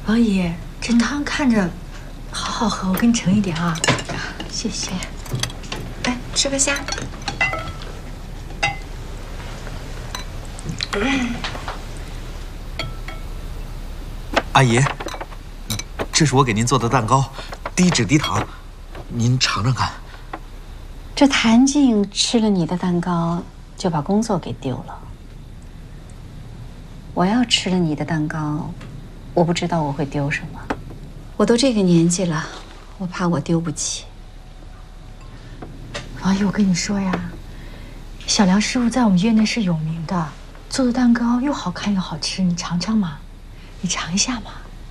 王姨，这汤看着好好喝，我给你盛一点啊。谢谢。 来，吃个虾。 阿姨，这是我给您做的蛋糕，低脂低糖，您尝尝看。 这谭静吃了你的蛋糕，就把工作给丢了。我要吃了你的蛋糕，我不知道我会丢什么。我都这个年纪了，我怕我丢不起。 王姨，我跟你说呀，小梁师傅在我们院内是有名的，做的蛋糕又好看又好吃，你尝尝嘛，你尝一下嘛。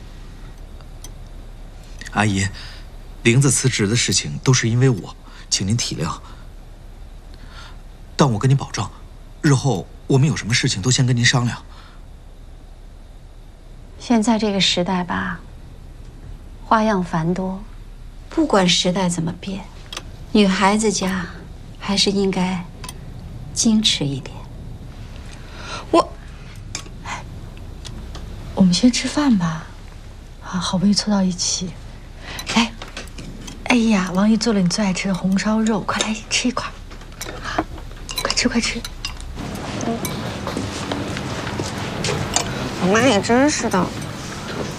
阿姨，玲子辞职的事情都是因为我，请您体谅。但我跟您保证，日后我们有什么事情都先跟您商量。 现在这个时代吧，花样繁多，不管时代怎么变，女孩子家还是应该矜持一点。 我们先吃饭吧，啊，好不容易凑到一起，来，哎呀，王姨做了你最爱吃的红烧肉，快来吃一块，啊，快吃快吃。 我妈也真是的，